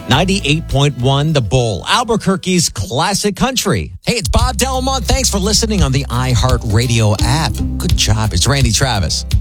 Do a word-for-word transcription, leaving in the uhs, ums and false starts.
ninety-eight point one The Bull, Albuquerque's classic country. Hey, it's Bob Delmont. Thanks for listening on the iHeartRadio app. Good job. It's Randy Travis.